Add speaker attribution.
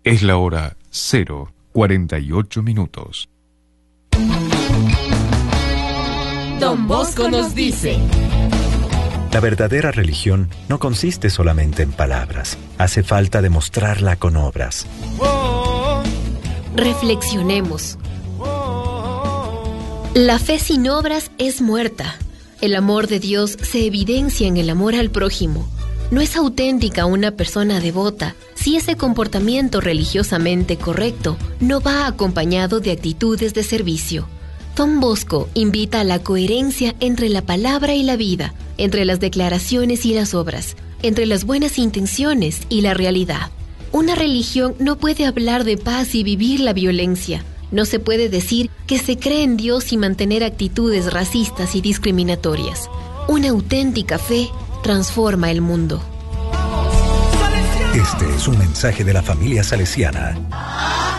Speaker 1: Es la hora 0:48.
Speaker 2: Don Bosco nos dice:
Speaker 3: la verdadera religión no consiste solamente en palabras. Hace falta demostrarla con obras.
Speaker 4: Reflexionemos. La fe sin obras es muerta. El amor de Dios se evidencia en el amor al prójimo. No es auténtica una persona devota si ese comportamiento religiosamente correcto no va acompañado de actitudes de servicio. Don Bosco invita a la coherencia entre la palabra y la vida, entre las declaraciones y las obras, entre las buenas intenciones y la realidad. Una religión no puede hablar de paz y vivir la violencia. No se puede decir que se cree en Dios y mantener actitudes racistas y discriminatorias. Una auténtica fe transforma el mundo.
Speaker 3: Este es un mensaje de la familia salesiana.